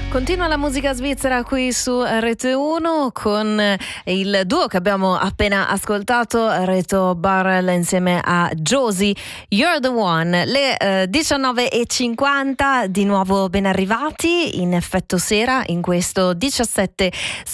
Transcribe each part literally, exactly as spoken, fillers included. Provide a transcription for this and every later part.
Continua la musica svizzera qui su Rete uno con il duo che abbiamo appena ascoltato, Reto Barrel insieme a Josie, You're the One. Le eh, diciannove e cinquanta, di nuovo ben arrivati in effetto sera in questo diciassette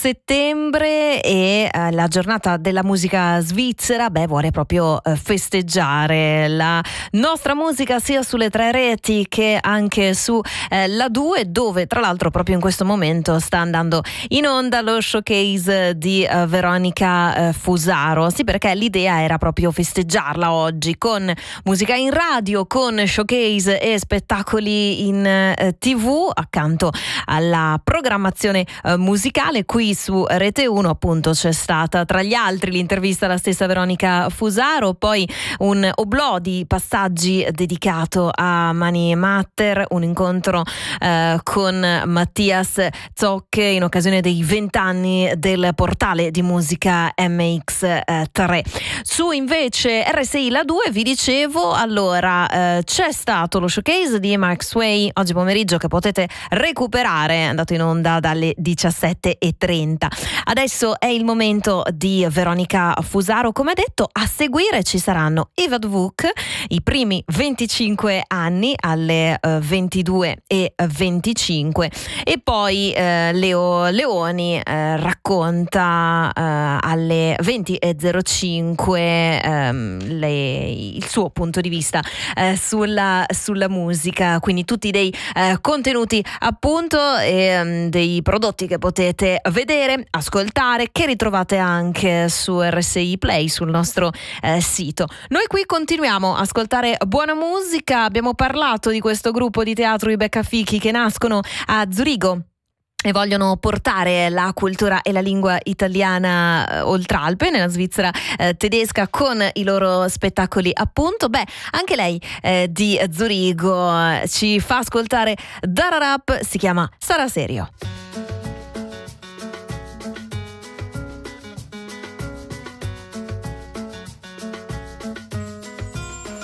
settembre e eh, la giornata della musica svizzera, beh, vuole proprio eh, festeggiare la nostra musica sia sulle tre reti che anche su eh, la due, dove tra l'altro proprio in questo momento sta andando in onda lo showcase di uh, Veronica uh, Fusaro. Sì, perché l'idea era proprio festeggiarla oggi con musica in radio, con showcase e spettacoli in uh, tv, accanto alla programmazione uh, musicale. Qui su Rete uno appunto c'è stata tra gli altri l'intervista alla stessa Veronica Fusaro, poi un oblò di passaggi dedicato a Mani Matter, un incontro uh, con Mattia Mattias Zoc in occasione dei vent'anni del portale di musica M X tre. Su invece R S I La due, vi dicevo, allora eh, c'è stato lo showcase di Mark Sway oggi pomeriggio che potete recuperare, è andato in onda dalle diciassette e trenta. Adesso è il momento di Veronica Fusaro. Come detto, a seguire ci saranno Eva Dvuk, i primi venticinque anni alle eh, ventidue e venticinque, e poi eh, Leo Leoni eh, racconta eh, alle venti e zero cinque ehm, le, il suo punto di vista eh, sulla, sulla musica, quindi tutti dei eh, contenuti appunto e ehm, dei prodotti che potete vedere, ascoltare, che ritrovate anche su R S I Play, sul nostro eh, sito. Noi qui continuiamo a ascoltare buona musica. Abbiamo parlato di questo gruppo di teatro, i Beccafichi, che nascono a Zurigo e vogliono portare la cultura e la lingua italiana eh, oltre Alpe, nella Svizzera eh, tedesca, con i loro spettacoli appunto. Beh, anche lei eh, di Zurigo eh, ci fa ascoltare Dararap, si chiama Sarà Serio.